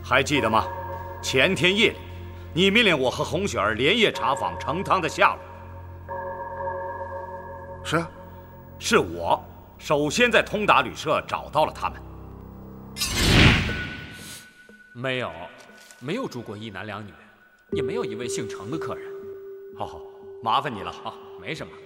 还记得吗？前天夜里，你命令我和红雪儿连夜查访程汤的下落。 是啊， 是我首先在通达旅社找到了他们。 没有住过一男两女，也没有一位姓程的客人。 好，麻烦你了。 没什么。